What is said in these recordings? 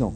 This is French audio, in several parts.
temps.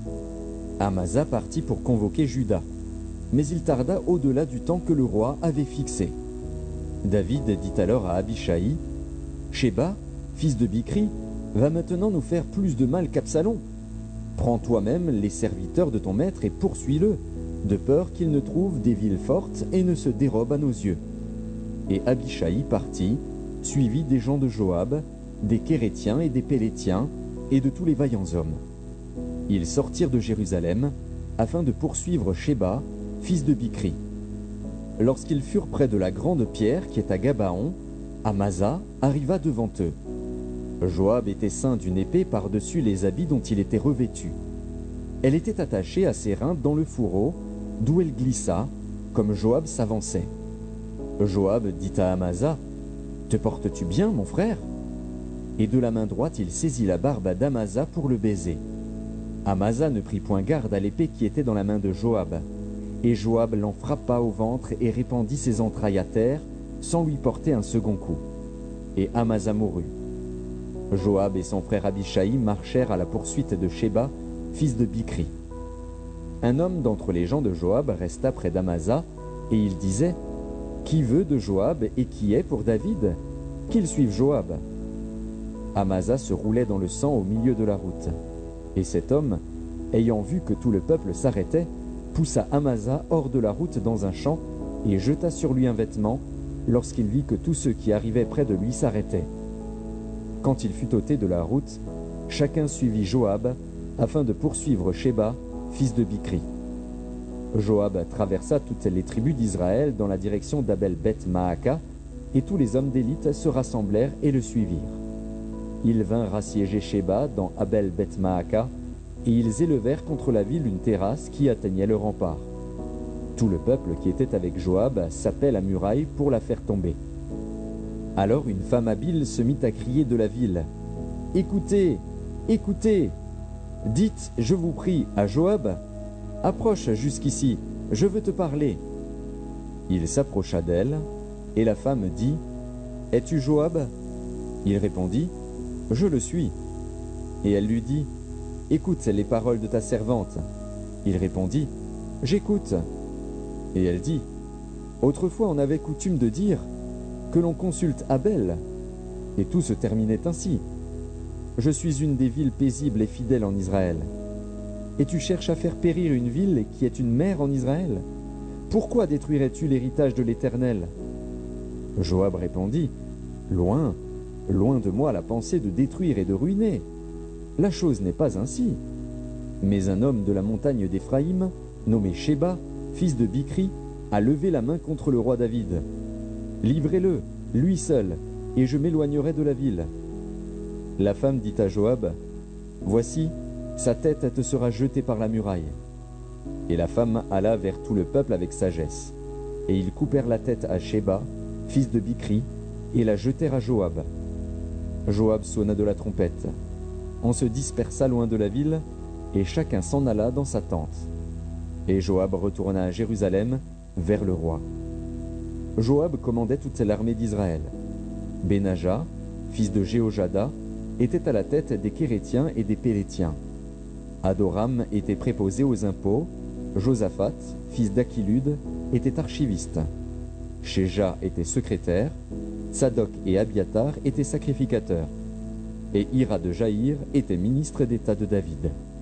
Amasa partit pour convoquer Juda, mais il tarda au-delà du temps que le roi avait fixé. David dit alors à Abishai, « Sheba, fils de Bichri, va maintenant nous faire plus de mal qu'Absalom. Prends toi-même les serviteurs de ton maître et poursuis-le, de peur qu'il ne trouve des villes fortes et ne se dérobe à nos yeux. » Et Abishai partit, suivi des gens de Joab, des Kérétiens et des Pélétiens, et de tous les vaillants hommes. Ils sortirent de Jérusalem, afin de poursuivre Sheba, fils de Bichri. Lorsqu'ils furent près de la grande pierre qui est à Gabaon, Amasa arriva devant eux. Joab était ceint d'une épée par-dessus les habits dont il était revêtu. Elle était attachée à ses reins dans le fourreau, d'où elle glissa, comme Joab s'avançait. Joab dit à Amasa, « Te portes-tu bien, mon frère ?» Et de la main droite il saisit la barbe d'Amasa pour le baiser. Amasa ne prit point garde à l'épée qui était dans la main de Joab. Et Joab l'en frappa au ventre et répandit ses entrailles à terre, sans lui porter un second coup. Et Amasa mourut. Joab et son frère Abishai marchèrent à la poursuite de Sheba, fils de Bichri. Un homme d'entre les gens de Joab resta près d'Amasa, et il disait, « Qui veut de Joab et qui est pour David? Qu'il suive Joab. » Amasa se roulait dans le sang au milieu de la route. Et cet homme, ayant vu que tout le peuple s'arrêtait, poussa Amasa hors de la route dans un champ et jeta sur lui un vêtement, lorsqu'il vit que tous ceux qui arrivaient près de lui s'arrêtaient. Quand il fut ôté de la route, chacun suivit Joab, afin de poursuivre Sheba, fils de Bichri. Joab traversa toutes les tribus d'Israël dans la direction d'Abel-Beth-Maaka, et tous les hommes d'élite se rassemblèrent et le suivirent. Ils vinrent assiéger Sheba dans Abel-Beth-Maaka, et ils élevèrent contre la ville une terrasse qui atteignait le rempart. Tout le peuple qui était avec Joab sapait la muraille pour la faire tomber. Alors une femme habile se mit à crier de la ville, « Écoutez, écoutez! Dites, je vous prie, à Joab, approche jusqu'ici, je veux te parler. » Il s'approcha d'elle, et la femme dit, « Es-tu Joab ?» Il répondit, « Je le suis. » Et elle lui dit, « Écoute les paroles de ta servante. » Il répondit, « J'écoute. » Et elle dit, « Autrefois on avait coutume de dire que l'on consulte Abel. » Et tout se terminait ainsi. « Je suis une des villes paisibles et fidèles en Israël. Et tu cherches à faire périr une ville qui est une mère en Israël? Pourquoi détruirais-tu l'héritage de l'Éternel? » Joab répondit, « Loin, loin de moi la pensée de détruire et de ruiner. La chose n'est pas ainsi. Mais un homme de la montagne d'Éphraïm, nommé Sheba, fils de Bichri, a levé la main contre le roi David. Livrez-le, lui seul, et je m'éloignerai de la ville. » La femme dit à Joab, « Voici, sa tête te sera jetée par la muraille. » Et la femme alla vers tout le peuple avec sagesse. Et ils coupèrent la tête à Sheba, fils de Bichri, et la jetèrent à Joab. Joab sonna de la trompette. On se dispersa loin de la ville, et chacun s'en alla dans sa tente. Et Joab retourna à Jérusalem, vers le roi. Joab commandait toute l'armée d'Israël. Benaja, fils de Jéhojada, était à la tête des Kérétiens et des Pélétiens. Adoram était préposé aux impôts. Josaphat, fils d'Achilude, était archiviste. Shéja était secrétaire. Sadok et Abiatar étaient sacrificateurs. Et Hira de Jaïr était ministre d'État de David.